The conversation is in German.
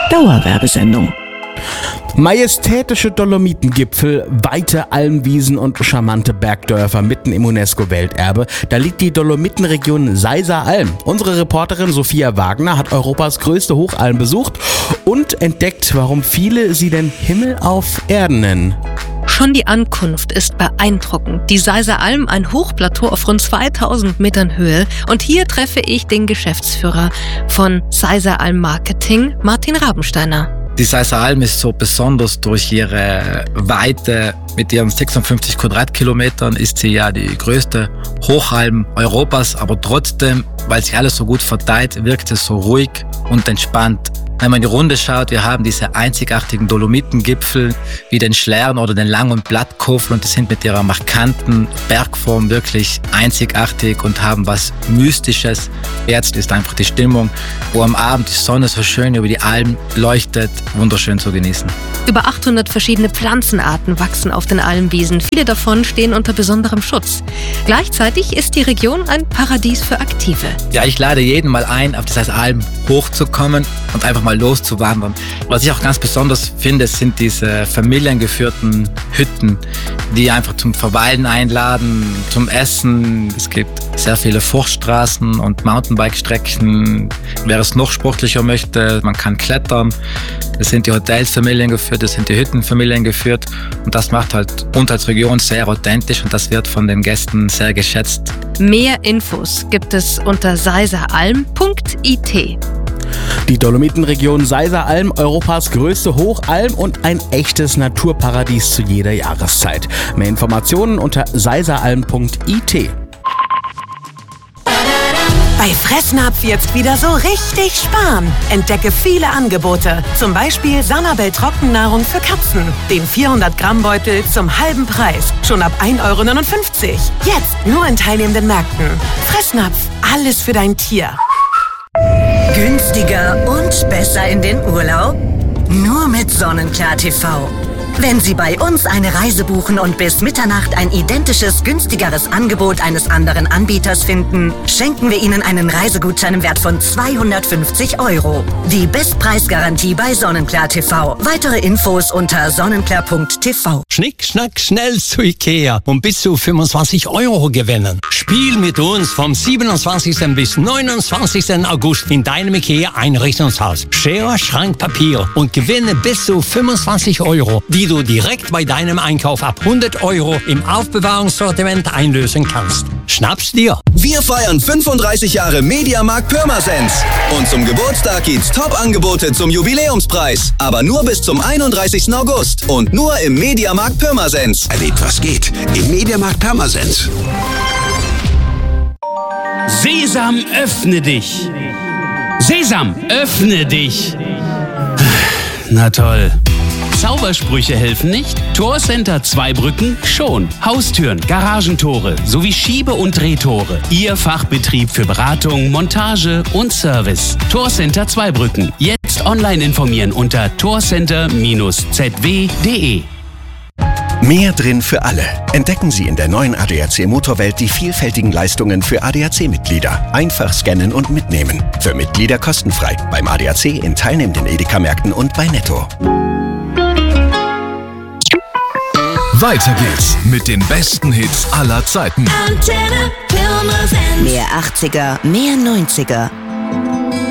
Dauerwerbesendung. Majestätische Dolomitengipfel, weite Almwiesen und charmante Bergdörfer mitten im UNESCO-Welterbe. Da liegt die Dolomitenregion Seiser-Alm. Unsere Reporterin Sophia Wagner hat Europas größte Hochalm besucht und entdeckt, warum viele sie den Himmel auf Erden nennen. Schon die Ankunft ist beeindruckend. Die Seiser-Alm, ein Hochplateau auf rund 2000 Metern Höhe. Und hier treffe ich den Geschäftsführer von Seiser-Alm Marketing, Martin Rabensteiner. Die Seiser-Alm ist so besonders durch ihre Weite. Mit ihren 56 Quadratkilometern ist sie ja die größte Hochalm Europas. Aber trotzdem, weil sich alles so gut verteilt, wirkt es so ruhig und entspannt. Wenn man in die Runde schaut, wir haben diese einzigartigen Dolomitengipfel wie den Schlern oder den Lang- und Blattkofel und die sind mit ihrer markanten Bergform wirklich einzigartig und haben was Mystisches. Jetzt ist einfach die Stimmung, wo am Abend die Sonne so schön über die Alm leuchtet, wunderschön zu genießen. Über 800 verschiedene Pflanzenarten wachsen auf den Almwiesen. Viele davon stehen unter besonderem Schutz. Gleichzeitig ist die Region ein Paradies für Aktive. Ja, ich lade jeden mal ein, auf die Seiser-Alm hochzukommen und einfach mal loszuwandern. Was ich auch ganz besonders finde, sind diese familiengeführten Hütten, die einfach zum Verweilen einladen, zum Essen. Es gibt sehr viele Forststraßen und Mountainbike-Strecken. Wer es noch sportlicher möchte, man kann klettern. Es sind die Hotels familiengeführt, es sind die Hütten familiengeführt und das macht halt uns als Region sehr authentisch und das wird von den Gästen sehr geschätzt. Mehr Infos gibt es unter seiseralm.it. Die Dolomitenregion Seiser-Alm, Europas größte Hochalm und ein echtes Naturparadies zu jeder Jahreszeit. Mehr Informationen unter seiseralm.it. Bei Fressnapf jetzt wieder so richtig sparen. Entdecke viele Angebote. Zum Beispiel Sanabel Trockennahrung für Katzen. Den 400-Gramm-Beutel zum halben Preis. Schon ab 1,59 €. Jetzt nur in teilnehmenden Märkten. Fressnapf, alles für dein Tier. Günstiger und besser in den Urlaub? Nur mit Sonnenklar TV. Wenn Sie bei uns eine Reise buchen und bis Mitternacht ein identisches, günstigeres Angebot eines anderen Anbieters finden, schenken wir Ihnen einen Reisegutschein im Wert von 250 €. Die Bestpreisgarantie bei Sonnenklar TV. Weitere Infos unter sonnenklar.tv. Schnick, schnack, schnell zu Ikea und bis zu 25 € gewinnen. Spiel mit uns vom 27. bis 29. August in deinem Ikea-Einrichtungshaus. Schere, Schrank, Papier und gewinne bis zu 25 €, die du direkt bei deinem Einkauf ab 100 € im Aufbewahrungssortiment einlösen kannst. Schnapp's dir! Wir feiern 35 Jahre Mediamarkt Pirmasens. Und zum Geburtstag gibt's Top-Angebote zum Jubiläumspreis. Aber nur bis zum 31. August. Und nur im Mediamarkt Pirmasens. Erlebt, was geht im Mediamarkt Pirmasens. Sesam, öffne dich! Sesam, öffne dich! Na toll. Zaubersprüche helfen nicht? Torcenter Zweibrücken schon. Haustüren, Garagentore sowie Schiebe- und Drehtore. Ihr Fachbetrieb für Beratung, Montage und Service. Torcenter Zweibrücken. Jetzt online informieren unter torcenter-zw.de. Mehr drin für alle. Entdecken Sie in der neuen ADAC Motorwelt die vielfältigen Leistungen für ADAC-Mitglieder. Einfach scannen und mitnehmen. Für Mitglieder kostenfrei. Beim ADAC in teilnehmenden Edeka-Märkten und bei Netto. Weiter geht's mit den besten Hits aller Zeiten. Mehr 80er, mehr 90er.